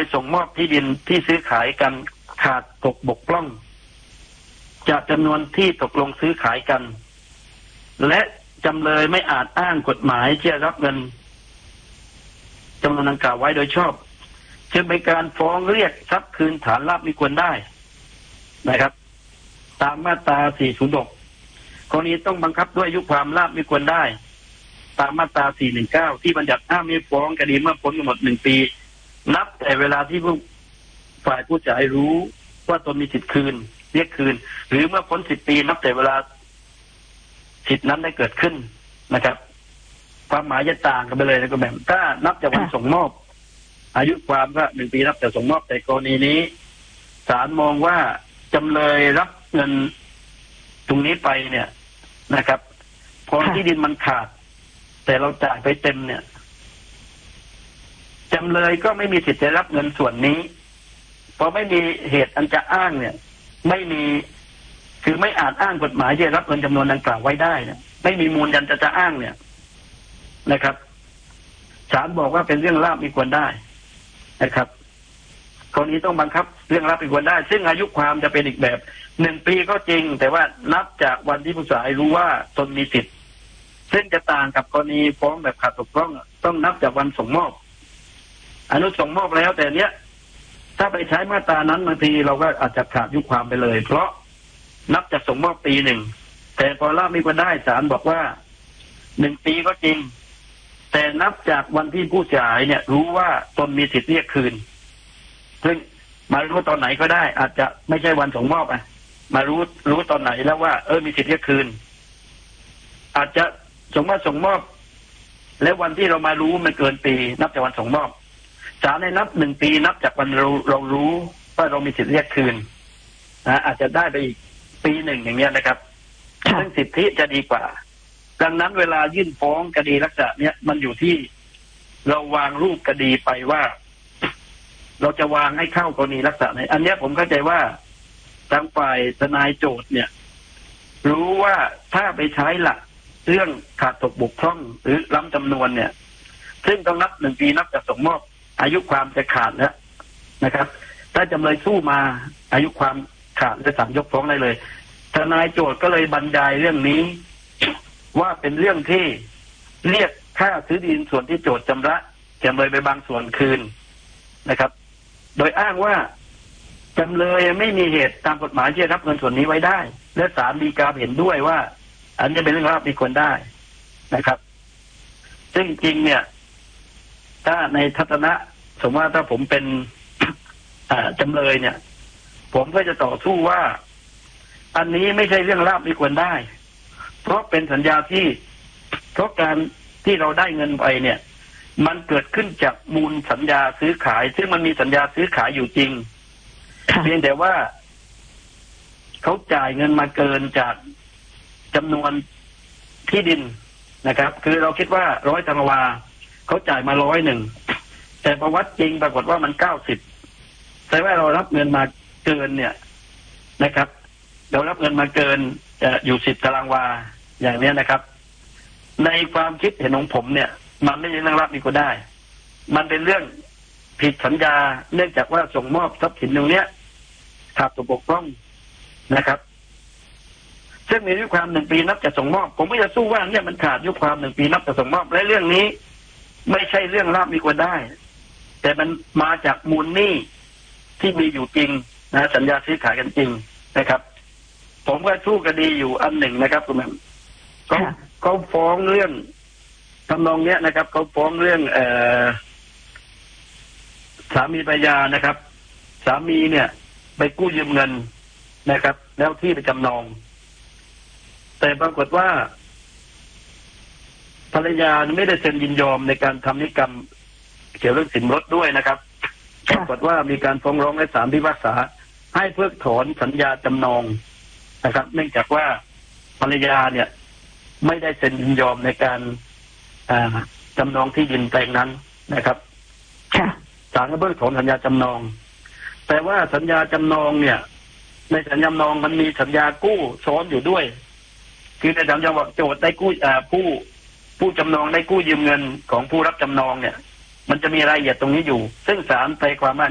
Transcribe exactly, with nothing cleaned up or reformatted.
ส่งมอบที่ดินที่ซื้อขายกันขาดตกบกพร่องจากจำนวนที่ตกลงซื้อขายกันและจำเลยไม่อาจอ้างกฎหมายที่จะรับเงินจำนวนดังกล่าวไว้โดยชอบจึงเป็นการฟ้องเรียกทรัพย์คืนฐานลาภมิควรได้นะครับตามมาตราสี่ศูนย์หกกรณีต้องบังคับด้วยอายุความลาภมิควรได้ตามมาตราสี่หนึ่งเก้าที่บัญญัติห้ามไม่ฟ้องคดีเมื่อพ้นกำหนดหนึ่งปีนับแต่เวลาที่ผู้ฝ่ายผู้จ่ายรู้ว่าตนมีสิทธิ์คืนเรียกคืนหรือเมื่อพ้นสิบปีนับแต่เวลาสิทธินั้นได้เกิดขึ้นนะครับความหมายจะต่างกันไปเลยนะคุณแม่ถ้านับจากวันส่งมอบอายุความก็หนึ่งปีนับแต่ส่งมอบแต่กรณีนี้ศาลมองว่าจำเลยรับเงินตรงนี้ไปเนี่ยนะครับพอที่ดินมันขาดแต่เราจ่ายไปเต็มเนี่ยจำเลยก็ไม่มีสิทธิ์จะรับเงินส่วนนี้เพราะไม่มีเหตุอันจะอ้างเนี่ยไม่มีคือไม่อาจอ้างกฎหมายที่จะรับเงินจำนวนดังกล่าวไว้ได้เนี่ยไม่มีมูลยันจะจะอ้างเนี่ยนะครับศาลบอกว่าเป็นเรื่องลาภมิควรได้นะครับกรณีต้องบังคับเรื่องลาภมิควรได้ซึ่งอายุความจะเป็นอีกแบบหนึ่งปีก็จริงแต่ว่านับจากวันที่ผู้เสียหายรู้ว่าตนมีสิทธิ์ซึ่งจะต่างกับกรณีฟ้องแบบขาดตกพร่องต้องนับจากวันส่งมอบอนุส่งมอบแล้วแต่เนี้ยถ้าไปใช้มาตรานั้นบางทีเราก็อาจจะขาดอายุความไปเลยเพราะนับจากส่งมอบปีหนึ่งแต่พอลาภมิควรได้ศาลบอกว่าหนึ่งปีก็จริงแต่นับจากวันที่ผู้เสียหายเนี่ยรู้ว่าตนมีสิทธิ์เรียกคืนซึ่งมารู้ตอนไหนก็ได้อาจจะไม่ใช่วันส่งมอบอ่ะมารู้รู้ตอนไหนแล้วว่าเออมีสิทธิ์เรียกคืนอาจจะส่งมาส่งมอบแล้ววันที่เรามารู้มันเกินปีนับจากวันส่งมอบศาลให้นับหนึ่งปีนับจากวันเราเรารู้ว่าเรามีสิทธิ์เรียกคืนนะอาจจะได้ไปอีกปีหนึ่งอย่างเงี้ยนะครับซึ่งสิทธิจะดีกว่าดังนั้นเวลายื่นฟ้องคดีลักษณะเนี้ยมันอยู่ที่เราวางรูปคดีไปว่าเราจะวางให้เข้ากรณีลักษณะไหนอันนี้ผมเข้าใจว่าทางฝ่ายทนายโจทย์เนี่ยรู้ว่าถ้าไปใช้หลักเรื่องขาดตกบกพร่องหรือล้ำจำนวนเนี่ยซึ่งต้องนับหนึ่งปีนับจากส่งมอบอายุความจะขาดแล้วนะครับถ้าจำเลยสู้มาอายุความขาดจะสั่งยกฟ้องได้เลยทนายโจทย์ก็เลยบรรยายเรื่องนี้ว่าเป็นเรื่องที่เรียกค่าซื้อดินส่วนที่โจทย์จำละจำเลยไปบางส่วนคืนนะครับโดยอ้างว่าจำเลยไม่มีเหตุตามกฎหมายที่จะรับเงินส่วนนี้ไว้ได้และศาลฎีกาเห็นด้วยว่าอันนี้เป็นเรื่องลาภมิควรได้นะครับซึ่งจริงเนี่ยถ้าในทัศนะสมมติว่าถ้าผมเป็นจำเลยเนี่ยผมก็จะต่อสู้ว่าอันนี้ไม่ใช่เรื่องลาภมิควรได้เพราะเป็นสัญญาที่เพราะการที่เราได้เงินไปเนี่ยมันเกิดขึ้นจากมูลสัญญาซื้อขายซึ่งมันมีสัญญาซื้อขายอยู่จริงเพียงแต่ว่าเขาจ่ายเงินมาเกินจากจำนวนที่ดินนะครับคือเราคิดว่าร้อยตารางวาเขาจ่ายมาร้อยหนึ่งแต่ประวัติจริงปรากฏว่ามันเก้าสิบแต่ว่าเรารับเงินมาเกินเนี่ยนะครับเรารับเงินมาเกินอยู่สิบตารางวาอย่างนี้นะครับในความคิดเห็นของผมเนี่ยมันไม่ใช่เรื่องรับนี่ก็ได้มันเป็นเรื่องผิดสัญญาเนื่องจากว่าส่งมอบทรัพย์สินตรงนี้ขาดตกบกพร่องนะครับซึ่งมีอายุความหนึ่งปีนับจากส่งมอบผมไม่จะสู้ว่าเนี่ยมันขาดอายุความหนึ่งปีนับจากส่งมอบและเรื่องนี้ไม่ใช่เรื่องลาภมิควรได้แต่มันมาจากมูลหนี้ที่มีอยู่จริงนะสัญญาซื้อขายกันจริงนะครับผมก็สู้คดีอยู่อันหนึ่งนะครับคุณแม่เขาเขาฟ้องเรื่องทำนองเนี้ยนะครับเขาฟ้องเรื่องเอ่อสามีภรรยานะครับสามีเนี่ยไปกู้ยืมเงินนะครับแล้วที่ไปจำนองแต่ปรากฏว่าภรรยาไม่ได้เซ็นยินยอมในการทำนิติกรรมเกี่ยวเรื่องสินรถด้วยนะครับปรากฏว่ามีการฟ้องร้องให้ศาลพิพากษาให้เพิกถอนสัญญาจำนองนะครับเนื่องจากว่าภรรยาเนี่ยไม่ได้เซ็นยินยอมในการจำนองที่ดินแปลงนั้นนะครับศาลก็เพิกถอนสัญญาจำนองแต่ว่าสัญญาจำนองเนี่ยในสัญญาจำนองมันมีสัญญากู้ซ้อนอยู่ด้วยคือในสัญญาว่าโจทย์ได้กู้ผู้ผู้จำนองได้กู้ยืมเงินของผู้รับจำนองเนี่ยมันจะมีรายละเอียดตรงนี้อยู่ซึ่งศาลไปความว่า